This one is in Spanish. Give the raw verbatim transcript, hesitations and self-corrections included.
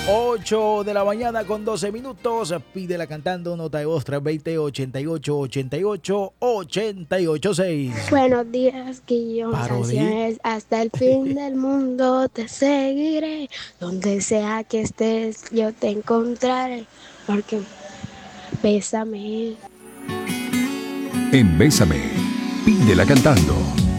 ocho de la mañana con doce minutos. Pídela cantando, nota de voz tres dos cero, ochenta y ocho, ochenta y ocho, ochenta y ocho seis. Buenos días, Guillón. Parodi. Canciones hasta el fin del mundo te seguiré. Donde sea que estés, yo te encontraré. Porque bésame. En Bésame, pídela cantando.